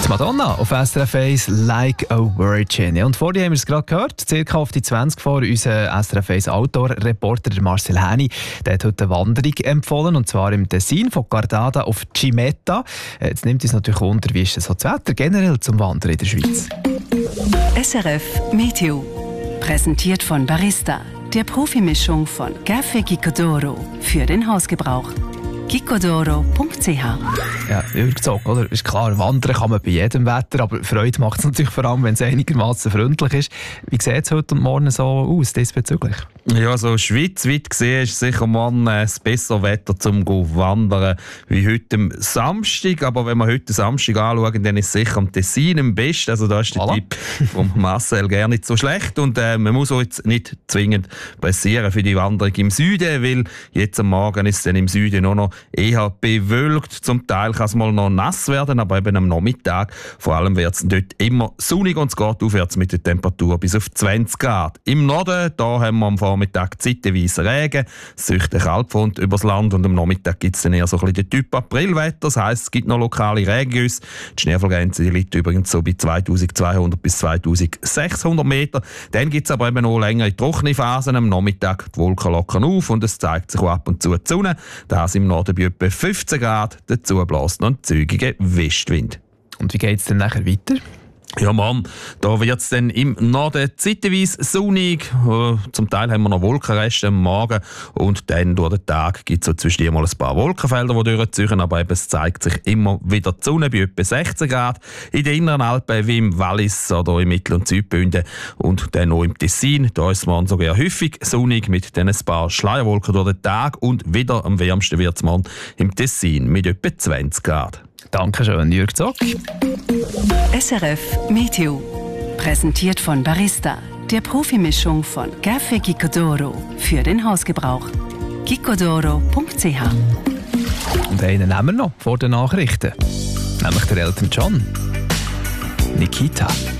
Die Madonna auf SRF 1 «Like a Virgin». Ja, und vorhin haben wir es gerade gehört, circa auf die 20 vor, unser SRF 1 Outdoor-Reporter Marcel Häni, der hat heute eine Wanderung empfohlen, und zwar im Tessin von Gardada auf Cimetta. Jetzt nimmt uns natürlich Wunder, wie ist das Wetter generell zum Wandern in der Schweiz? SRF Meteo, präsentiert von Barista, der Profimischung von Café Gicodoro für den Hausgebrauch. gicodoro.ch. Ja, übergezogen, oder? Ist klar, wandern kann man bei jedem Wetter, aber Freude macht es natürlich vor allem, wenn es einigermaßen freundlich ist. Wie sieht es heute und morgen so aus diesbezüglich? Ja, so schweizweit gesehen ist sicher morgen das bessere Wetter zum Wandern wie heute am Samstag. Aber wenn wir heute Samstag anschauen, dann ist sicher am Tessin am besten. Also da ist der Tipp von Marcel gar nicht so schlecht. Und man muss auch jetzt nicht zwingend pressieren für die Wanderung im Süden, weil jetzt am Morgen ist es dann im Süden auch noch eher bewölkt. Zum Teil kann es mal noch nass werden, aber eben am Nachmittag vor allem wird es dort immer sonnig und es geht aufwärts mit der Temperatur bis auf 20 Grad. Im Norden, da haben wir am Vormittag zeitweise Regen, es zieht eine Kaltfront übers Land und am Nachmittag gibt es dann eher so ein bisschen den Typ Aprilwetter. Das heisst, es gibt noch lokale Regengüsse. Die Schneefallgrenze liegt übrigens so bei 2200 bis 2600 Meter. Dann gibt es aber eben auch längere trockene Phasen. Am Nachmittag die Wolken lockern auf und es zeigt sich auch ab und zu die Sonne. Das im Norden bei etwa 15 Grad. Dazu bläst noch ein zügiger Westwind. Und wie geht es dann nachher weiter? Ja, Mann, da wird es dann im Norden zeitweise sonnig. Zum Teil haben wir noch Wolkenreste am Morgen. Und dann durch den Tag gibt es so zwischendurch mal ein paar Wolkenfelder, die durchziehen. Aber eben, es zeigt sich immer wieder die Sonne bei etwa 16 Grad. In den inneren Alpen wie im Wallis oder im Mittel- und Südbünden. Und dann auch im Tessin. Da ist es morgen sogar häufig sonnig mit dann ein paar Schleierwolken durch den Tag. Und wieder am wärmsten wird es morgen im Tessin mit etwa 20 Grad. Dankeschön, Jürg Zock. SRF Meteo, präsentiert von Barista, der Profimischung von Café Gicodoro für den Hausgebrauch. gicodoro.ch. Und einen nehmen wir noch vor den Nachrichten, nämlich der Elton John. Nikita.